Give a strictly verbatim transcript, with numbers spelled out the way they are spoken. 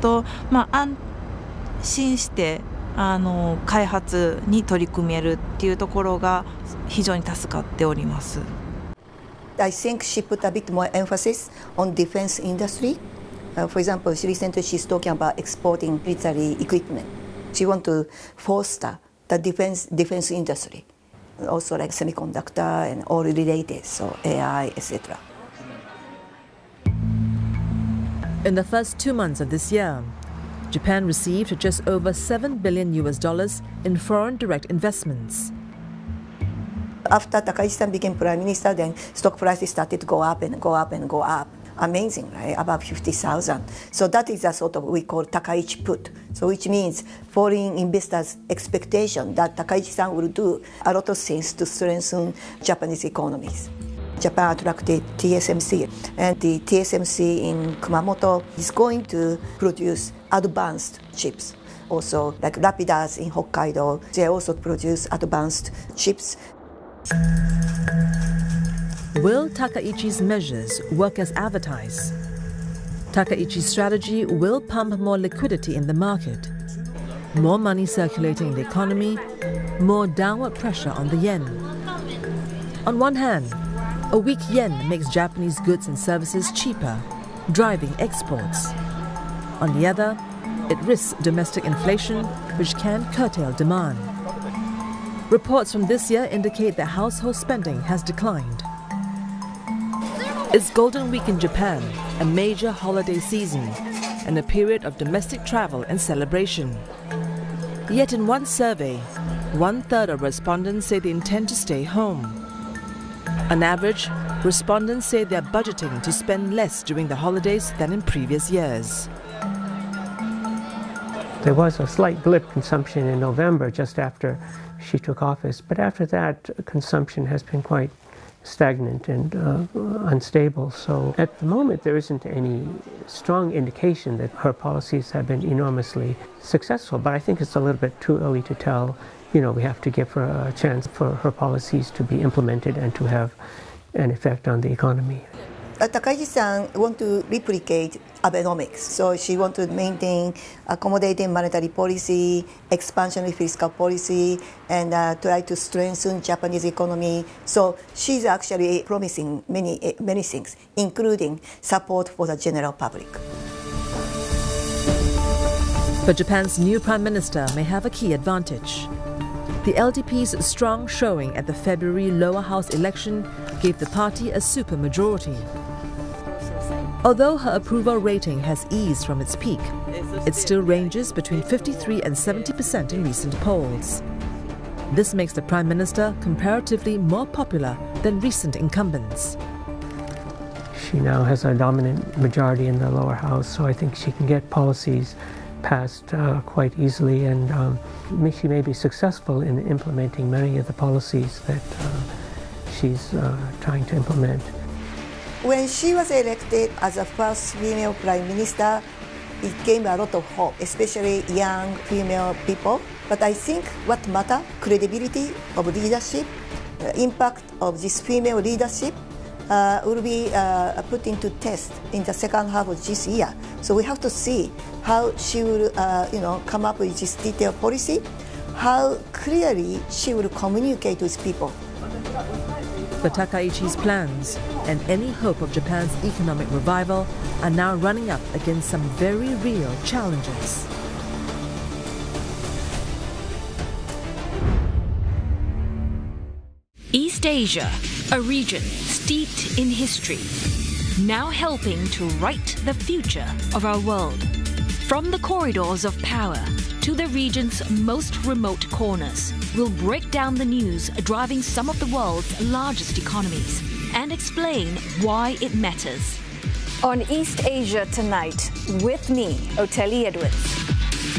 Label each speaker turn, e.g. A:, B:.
A: と、まあ、安心してあの開発に取り組めるっていうところが非常に助かっております。
B: I think she put a bit more emphasis on defense industry. Uh, for example, she recently she's talking about exporting military equipment. She wants to foster the defense defense industry, also like semiconductor and all related, so A I, et cetera.
C: In the first two months of this year, Japan received just over seven billion U S dollars in foreign direct investments.
B: After Takaichi-san became prime minister, then stock prices started to go up and go up and go up. Amazing, right? About fifty thousand. So that is a sort of we call Takaichi put. So which means foreign investors' expectation that Takaichi-san will do a lot of things to strengthen Japanese economies. Japan attracted T S M C, and the T S M C in Kumamoto is going to produce advanced chips. Also, like Rapidus in Hokkaido, they also produce advanced chips.
C: Will Takaichi's measures work as advertised? Takaichi's strategy will pump more liquidity in the market, more money circulating in the economy, more downward pressure on the yen. On one hand, a weak yen makes Japanese goods and services cheaper, driving exports. On the other, it risks domestic inflation, which can curtail demand. Reports from this year indicate that household spending has declined. It's Golden Week in Japan, a major holiday season, and a period of domestic travel and celebration. Yet in one survey, one-third of respondents say they intend to stay home. On average, respondents say they're budgeting to spend less during the holidays than in previous years.
D: There was a slight blip consumption in November just after she took office, but after that consumption has been quite stagnant and uh, unstable. So at the moment there isn't any strong indication that her policies have been enormously successful, but I think it's a little bit too early to tell. You know, we have to give her a chance for her policies to be implemented and to have an effect on the economy.
B: Uh, Takaichi-san wants to replicate Abenomics, so she wants to maintain accommodating monetary policy, expansionary fiscal policy, and uh, try to strengthen Japanese economy. So she's actually promising many, many things, including support for the general public.
C: But Japan's new prime minister may have a key advantage. The L D P's strong showing at the February lower house election gave the party a supermajority. Although her approval rating has eased from its peak, it still ranges between fifty-three and seventy percent in recent polls. This makes the Prime Minister comparatively more popular than recent incumbents.
D: She now has a dominant majority in the lower house, so I think she can get policies passed uh, quite easily, and um, she may be successful in implementing many of the policies that uh, she's uh, trying to implement.
B: When she was elected as the first female prime minister, it gave a lot of hope, especially young female people. But I think what matters, credibility of leadership, the impact of this female leadership uh, will be uh, put into test in the second half of this year. So we have to see how she will, uh, you know, come up with this detailed policy, how clearly she will communicate with people.
C: But Takaichi's plans and any hope of Japan's economic revival are now running up against some very real challenges.
E: East Asia, a region steeped in history, now helping to write the future of our world. From the corridors of power to the region's most remote corners, we'll break down the news driving some of the world's largest economies and explain why it matters.
F: On East Asia Tonight, with me, Oteli Edwards.